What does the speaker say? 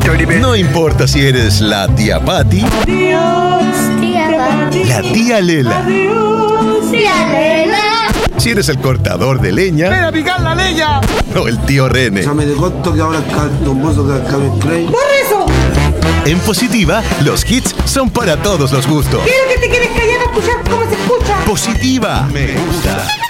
No importa si eres la tía Pati, la tía Lela, si eres el cortador de leña, ¡ven a picar la leña! o el tío Rene. Ya me dejó que ahora En Positiva, los hits son para todos los gustos. Quiero que te quedes callado a escuchar cómo se escucha. Positiva, me gusta.